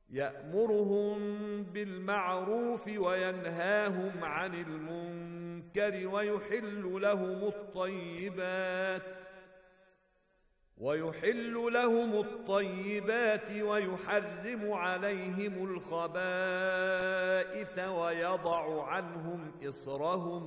يأمرهم بالمعروف وينهاهم عن المنكر ويحل لهم الطيبات ويحرم عليهم الخبائث ويضع عنهم إصرهم